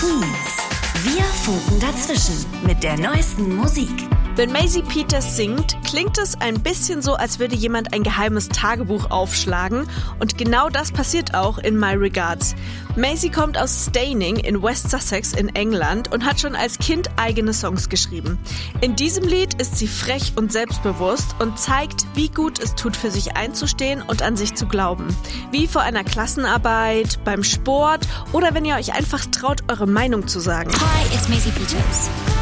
Teens. Wir funken dazwischen mit der neuesten Musik. Wenn Maisie Peters singt, klingt es ein bisschen so, als würde jemand ein geheimes Tagebuch aufschlagen. Und genau das passiert auch in My Regards. Maisie kommt aus Steyning in West Sussex in England und hat schon als Kind eigene Songs geschrieben. In diesem Lied ist sie frech und selbstbewusst und zeigt, wie gut es tut, für sich einzustehen und an sich zu glauben. Wie vor einer Klassenarbeit, beim Sport oder wenn ihr euch einfach traut, eure Meinung zu sagen. Hi, it's Maisie Peters.